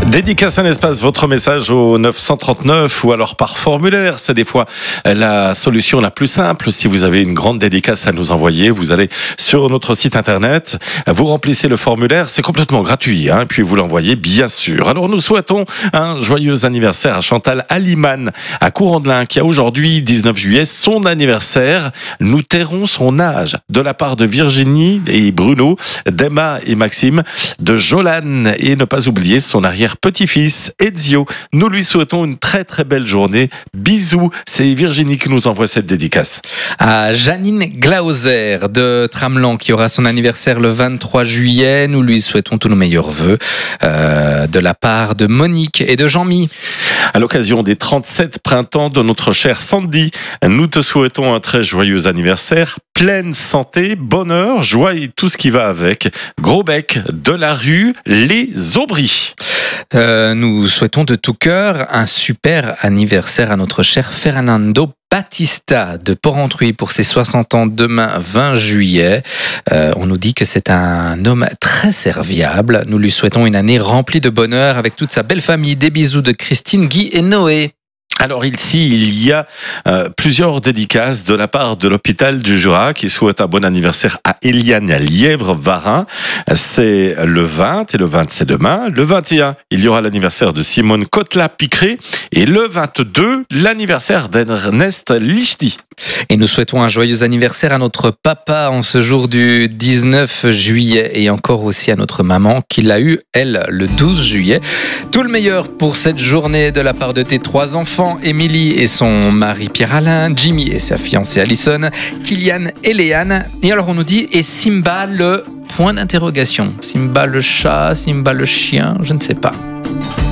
Dédicace un espace, votre message au 939 ou alors par formulaire. C'est des fois la solution la plus simple. Si vous avez une grande dédicace à nous envoyer, vous allez sur notre site internet, vous remplissez le formulaire, c'est complètement gratuit, puis vous l'envoyez bien sûr. Alors nous souhaitons un joyeux anniversaire à Chantal Aliman à Courant-de-Lin qui a aujourd'hui 19 juillet son anniversaire. Nous tairons son âge de la part de Virginie et Bruno, d'Emma et Maxime, de Jolan et ne pas oublier son arrière-petit-fils Ezio. Nous lui souhaitons une très très belle journée. Bisous, c'est Virginie qui nous envoie cette dédicace. À Janine Glauser de Tramelan qui aura son anniversaire le 23 juillet, nous lui souhaitons tous nos meilleurs vœux de la part de Monique et de Jean-Mi. À l'occasion des 37 printemps de notre chère Sandy, nous te souhaitons un très joyeux anniversaire, pleine santé, bonheur, joie et tout ce qui va avec. Gros bec de la rue Les Aubry. Nous souhaitons de tout cœur un super anniversaire à notre cher Fernando Batista de Porrentruy pour ses 60 ans demain 20 juillet. On nous dit que c'est un homme très serviable. Nous lui souhaitons une année remplie de bonheur avec toute sa belle famille. Des bisous de Christine, Guy et Noé. Alors ici, il y a plusieurs dédicaces de la part de l'hôpital du Jura qui souhaite un bon anniversaire à Eliane Lièvre-Varin. C'est le 20 et le 20 c'est demain. Le 21, il y aura l'anniversaire de Simone Kotla-Picré et le 22, l'anniversaire d'Ernest Lichty. Et nous souhaitons un joyeux anniversaire à notre papa en ce jour du 19 juillet et encore aussi à notre maman qui l'a eu, elle, le 12 juillet. Tout le meilleur pour cette journée de la part de tes 3 enfants, Émilie et son mari Pierre-Alain, Jimmy et sa fiancée Alison, Kylian et Léane. Et alors on nous dit, et Simba le point d'interrogation. Simba le chat, Simba le chien, je ne sais pas.